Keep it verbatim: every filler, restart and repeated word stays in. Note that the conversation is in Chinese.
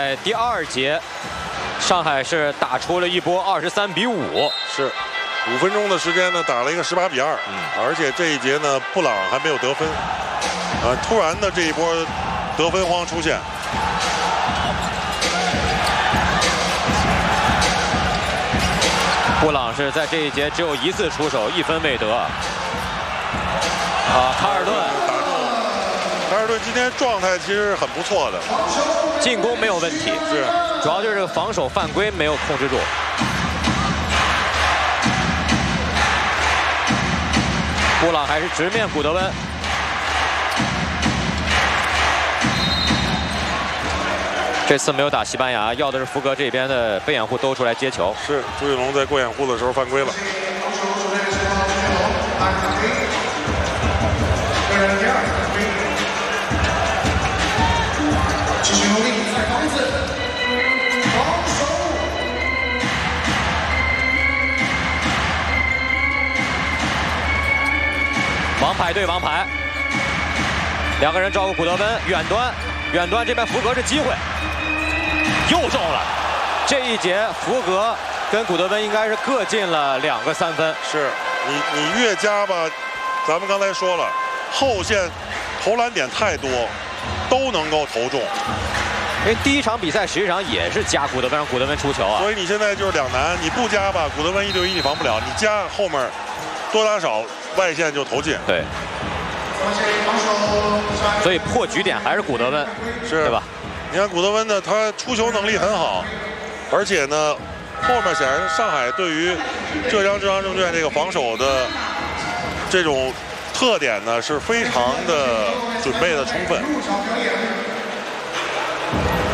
在第二节，上海是打出了一波二十三比五， 是五分钟的时间呢，打了一个十八比二，嗯，而且这一节呢，布朗还没有得分，啊，突然的这一波得分荒出现。 布朗是在这一节只有一次出手，一分未得。啊，卡尔顿打中，卡尔顿今天状态其实很不错的， 进攻没有问题， 是， 主要就是这个防守犯规没有控制住。布朗还是直面古德温。 这次没有打西班牙，要的是福格这边的被掩护兜出来接球。 是朱云龙在过掩护的时候犯规了。 继续努力，再防一次，防守。 王牌对王牌，两个人照顾古德温，远端，远端这边福格是机会。 又中了，这一节福格跟古德温应该是各进了两个三分。 是你你越加吧，咱们刚才说了，后线投篮点太多，都能够投中。 因为第一场比赛实际上也是加古德温，让古德温出球啊。 所以你现在就是两难，你不加吧，古德温一对一你防不了；你加后面多打少，外线就投进。 对。所以破局点还是古德温， 是对吧？ 你看古德温呢，他出球能力很好，而且呢，后面显然上海对于浙江浙江证券这个防守的这种特点呢，是非常的准备的充分。